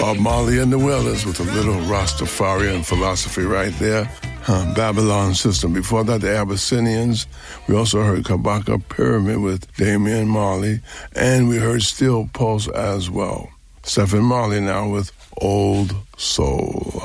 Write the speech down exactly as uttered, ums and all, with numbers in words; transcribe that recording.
Bob Marley and the Wailers with a little Rastafarian philosophy right there. Huh, Babylon System. Before that, the Abyssinians. We also heard Kabaka Pyramid with Damian Marley. And we heard Steel Pulse as well. Stephen Marley now with Old Soul.